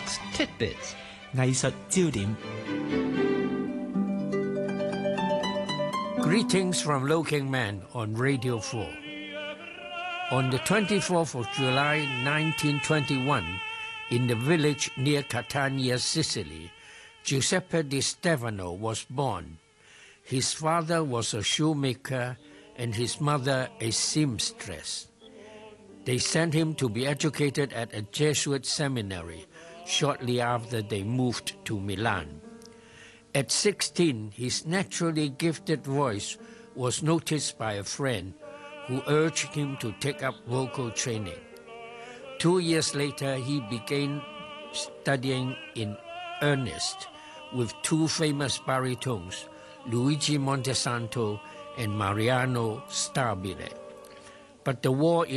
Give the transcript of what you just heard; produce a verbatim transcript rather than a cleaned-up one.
Arts Tidbits 藝術焦點。 Greetings from Looking Man on Radio four. On the twenty-fourth of July nineteen twenty-one, in the village near Catania, Sicily, Giuseppe Di Stefano was born. His father was a shoemaker and his mother a seamstress. They sent him to be educated at a Jesuit seminary shortly after they moved to Milan. At sixteen, his naturally gifted voice was noticed by a friend who urged him to take up vocal training. Two years later, he began studying in earnest with two famous baritones, Luigi Montesanto and Mariano Stabile. But the war in